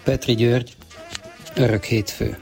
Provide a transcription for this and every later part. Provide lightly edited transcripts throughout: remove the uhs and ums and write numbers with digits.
Petri György, Örök hétfő.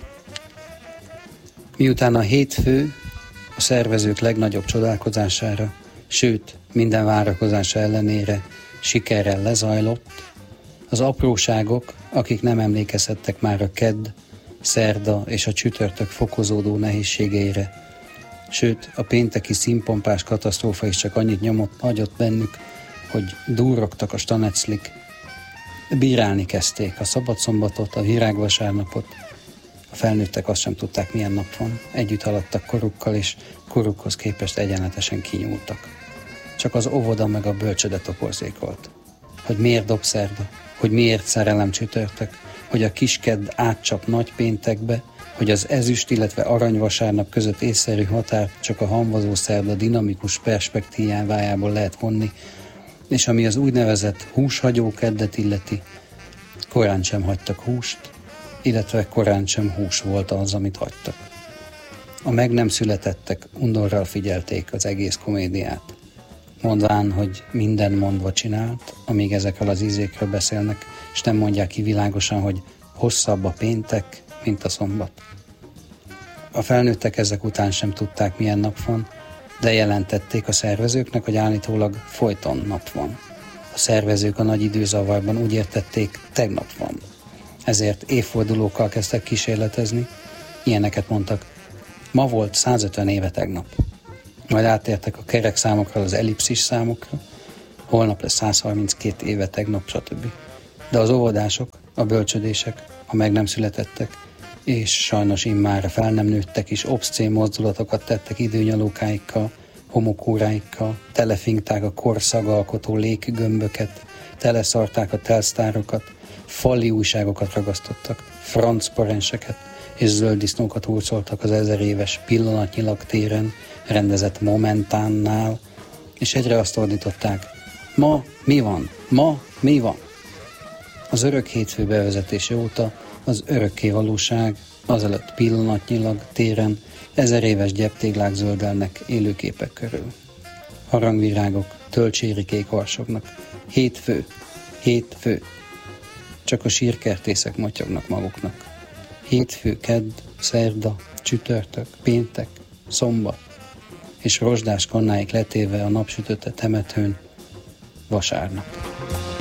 Miután a hétfő a szervezők legnagyobb csodálkozására, sőt, minden várakozása ellenére sikerrel lezajlott, az apróságok, akik nem emlékezhettek már a kedd, szerda és a csütörtök fokozódó nehézségeire, sőt, a pénteki színpompás katasztrófa is csak annyit nyomott nagyot bennük, hogy durrogtak a staneclik, bírálni kezdték a szabadszombatot, a virágvasárnapot. A felnőttek azt sem tudták, milyen nap van. Együtt haladtak korukkal, és korukhoz képest egyenletesen kinyúltak. Csak az óvoda meg a bölcsöde toporzékolt. Hogy miért dobszerda, hogy miért szerelem csütörtök, hogy a kiskedd átcsap nagy péntekbe, hogy az ezüst, illetve aranyvasárnap között észszerű határ csak a hamvazó szerda dinamikus perspektívájából lehet vonni, és ami az úgynevezett húshagyó keddet illeti, korán sem hagytak húst, illetve korán sem hús volt az, amit hagytak. A meg nem születettek undorral figyelték az egész komédiát, mondván, hogy minden mondva csinált, amíg ezekről az ízékről beszélnek, és nem mondják ki világosan, hogy hosszabb a péntek, mint a szombat. A felnőttek ezek után sem tudták, milyen nap van, de jelentették a szervezőknek, hogy állítólag folyton nap van. A szervezők a nagy időzavarban úgy értették, tegnap van. Ezért évfordulókkal kezdtek kísérletezni, ilyeneket mondtak, ma volt 150 éve tegnap. Majd átértek a kerek számokról az ellipszis számokra, holnap lesz 132 éve tegnap, stb. De az óvodások, a bölcsödések, a meg nem születettek, és sajnos immár fel nem nőttek is obszcén mozdulatokat tettek időnyalókáikkal, homokóráikkal, telefinkták a korszagalkotó léggömböket, teleszarták a telsztárokat, fali újságokat ragasztottak, transzparenseket és zöld disznókat hurcoltak az 1000 éves pillanatnyilag téren rendezett Momentánnál, és egyre azt ordították, ma mi van? Ma mi van? Az örök hétfő bevezetése óta az örökké valóság, azelőtt pillanatnyilag téren 1000 éves gyeptéglák zöldelnek élőképek körül. Harangvirágok, tölcsérikék harsognak. Hétfő, hétfő. Csak a sírkertészek motyognak maguknak. Hétfő, kedd, szerda, csütörtök, péntek, szombat, és rozsdás kannáik letéve a napsütötte temetőn vasárnap.